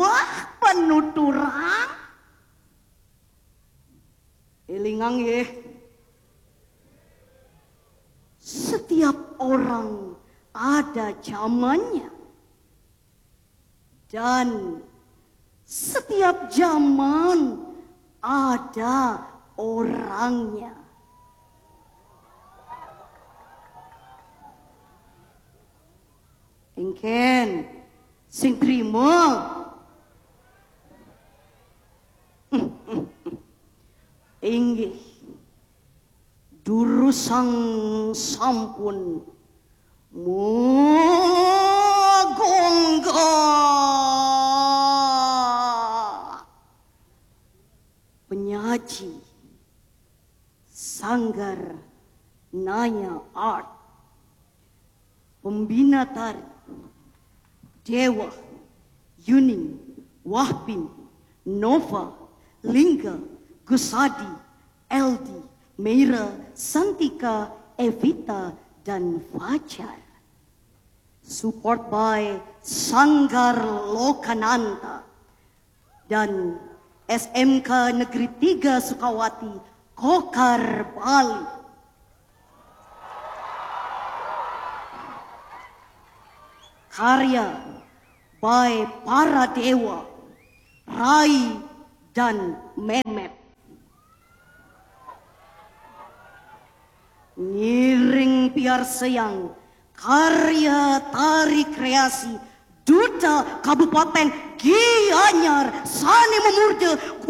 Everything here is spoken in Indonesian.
Wah penuturang. Elingang ye. Setiap orang ada zamannya. Dan setiap zaman ada orangnya. Engken sing trimo. Inggih durusang sampun mogongga penyaji Sanggar Naya Art, pembina tari Dewa, Yuning, Wahbin, Nova, Lingga, Gusadi, Eldi, Meira, Santika, Evita, dan Fajar. Support by Sanggar Lokananta dan SMK Negeri 3 Sukawati, Kokar, Bali. Karya by para dewa, Rai dan Memet. Ngiring piar seyang, karya tari kreasi Duta Kabupaten Gianyar Sani Memurde